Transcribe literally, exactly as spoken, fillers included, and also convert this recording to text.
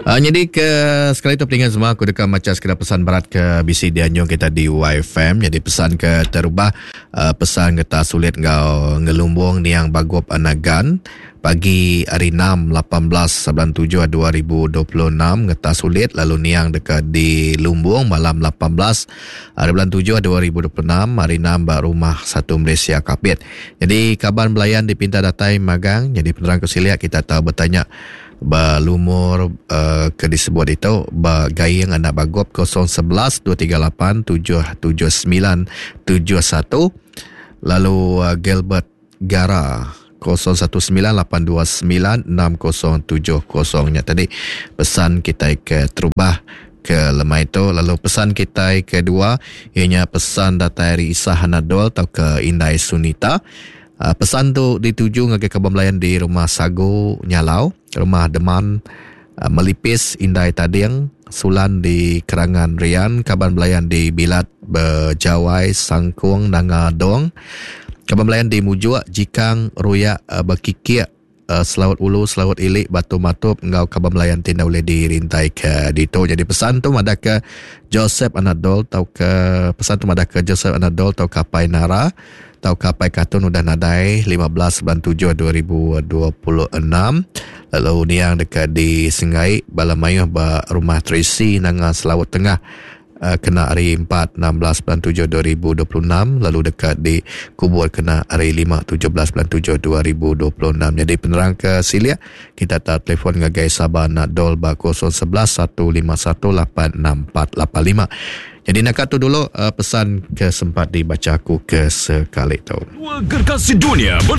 Uh, jadi ke sekali tu peringkat semua aku dekat macam sekadar pesan berat ke B C Dianyong kita di Y F M. Jadi pesan ke terubah uh, pesan kita sulit ngau ngelumbung ni yang bagop anagan pagi hari enam lapan belas sembilan tujuh dua ribu dua puluh enam ngeta sulit lalu niang dekat di Lumbung malam lapan belas hari bulan tujuh dua ribu dua puluh enam hari enam bak rumah satu Malaysia Kapit. Jadi kabar belayan di Pinta Datai Magang. Jadi penerang kesiliak kita tahu bertanya ba lumur uh, ke disebut itu ba gayeng anak bagop kosong sebelas dua tiga lapan tujuh tujuh sembilan tujuh satu lalu uh, Gilbert Gara kosong satu sembilan lapan dua sembilan enam kosong tujuh kosong nya tadi pesan kita ke terubah ke lemah itu. Lalu pesan kita kedua ianya pesan datari Isa Hanadol atau ke Indai Sunita. Uh, pesan tu dituju ngake Kaban Melayan di Rumah Sago Nyalau, Rumah Deman uh, Melipis Indai Tading, Sulan di Kerangan Rian, Kaban Melayan di Bilat Berjawai Sangkung Nangadong, Kaban Melayan di Mujuak Jikang Ruyak uh, Berkikik uh, Selawat Ulu Selawat Ilik Batu Matup ngau Kaban Melayan tindak boleh dirintai ke dito. Jadi pesan tu ada ke Joseph Anadol tau ke pesan tu ada ke Joseph Anadol tau Kapai Nara tau Kapai Katun udah nadai lima belas sembilan tujuh dua ribu dua puluh enam. Lalu ni yang dekat di Sengai Balamayuh ba Rumah Tracy Nanga Selawat Tengah uh, kena hari empat enam belas sembilan tujuh dua ribu dua puluh enam. Lalu dekat di Kubur kena hari lima tujuh belas sembilan tujuh dua ribu dua puluh enam. Jadi penerang ke Silia kita tak telefon ngagai Sabah nak dol ba kosong sebelas satu lima satu lapan enam empat lapan lima. Jadi nak tu dulu uh, pesan ke sempat dibaca aku ke sekali tu. Dua gergasi dunia